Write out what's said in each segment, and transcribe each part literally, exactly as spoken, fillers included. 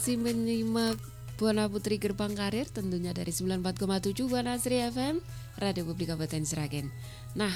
Si menyimak Buana Putri Gerbang Karir tentunya dari sembilan puluh empat koma tujuh Buana Asri F M, Radio Publik Kabupaten Sragen. Nah,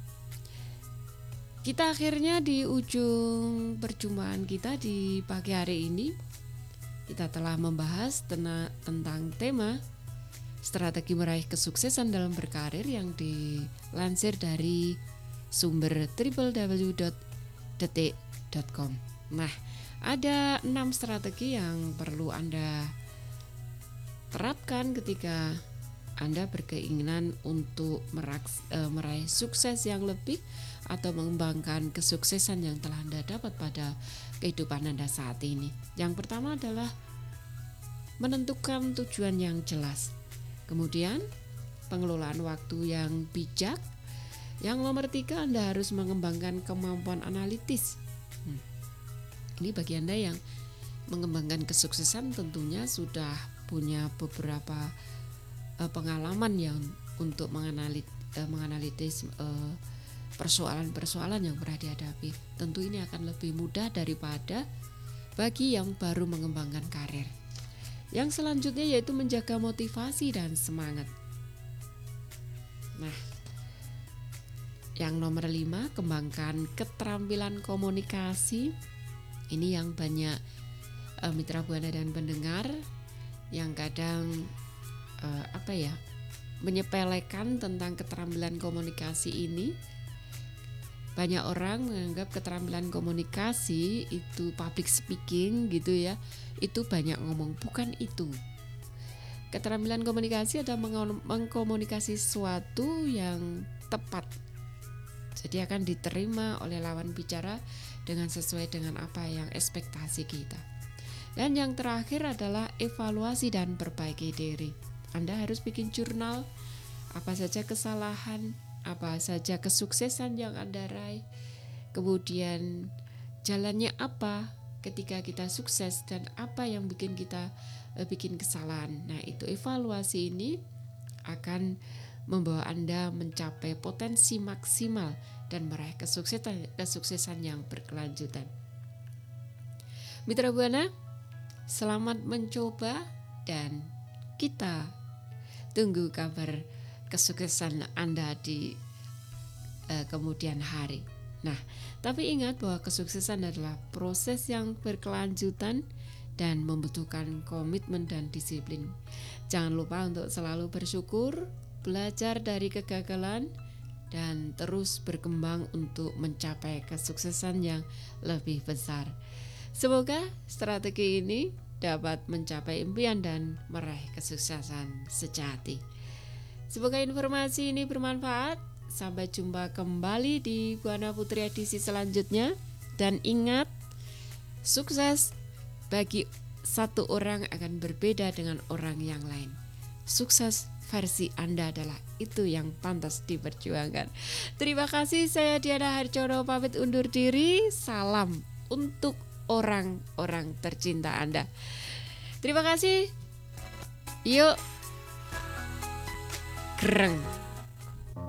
kita akhirnya di ujung perjumpaan kita di pagi hari ini. Kita telah membahas tena, tentang tema strategi meraih kesuksesan dalam berkarir yang dilansir dari sumber w w w dot detik dot com. Nah, ada enam strategi yang perlu Anda terapkan ketika Anda berkeinginan untuk meraks, e, meraih sukses yang lebih atau mengembangkan kesuksesan yang telah Anda dapat pada kehidupan Anda saat ini. Yang pertama adalah menentukan tujuan yang jelas. Kemudian pengelolaan waktu yang bijak. Yang nomor tiga, Anda harus mengembangkan kemampuan analitis. Hmm. Ini bagi Anda yang mengembangkan kesuksesan tentunya sudah punya beberapa uh, pengalaman yang untuk menganalitis, uh, menganalitis uh, persoalan-persoalan yang pernah dihadapi. Tentu ini akan lebih mudah daripada bagi yang baru mengembangkan karir. Yang selanjutnya yaitu menjaga motivasi dan semangat. Nah, yang nomor lima, kembangkan keterampilan komunikasi. Ini yang banyak uh, mitra Buana dan pendengar yang kadang uh, apa ya menyepelekan tentang keterampilan komunikasi ini. Banyak orang menganggap keterampilan komunikasi itu public speaking gitu ya, itu banyak ngomong. Bukan itu. Keterampilan komunikasi adalah mengkomunikasi sesuatu yang tepat. Jadi akan diterima oleh lawan bicara dengan sesuai dengan apa yang ekspektasi kita. Dan yang terakhir adalah evaluasi dan perbaiki diri. Anda harus bikin jurnal apa saja kesalahan, apa saja kesuksesan yang Anda raih, kemudian jalannya apa ketika kita sukses dan apa yang bikin kita eh, bikin kesalahan. Nah, itu evaluasi ini akan membawa Anda mencapai potensi maksimal dan meraih kesuksesan kesuksesan yang berkelanjutan. Mitra Buana, selamat mencoba dan kita tunggu kabar kesuksesan Anda di uh, kemudian hari. Nah, tapi ingat bahwa kesuksesan adalah proses yang berkelanjutan dan membutuhkan komitmen dan disiplin. Jangan lupa untuk selalu bersyukur, belajar dari kegagalan, dan terus berkembang untuk mencapai kesuksesan yang lebih besar. Semoga strategi ini dapat mencapai impian dan meraih kesuksesan sejati. Semoga informasi ini bermanfaat. Sampai jumpa kembali di Buana Putri edisi selanjutnya. Dan ingat, sukses bagi satu orang akan berbeda dengan orang yang lain. Sukses versi Anda adalah itu yang pantas diperjuangkan. Terima kasih, saya Diana Harjono pamit undur diri. Salam untuk orang-orang tercinta Anda. Terima kasih. Yuk, gereng.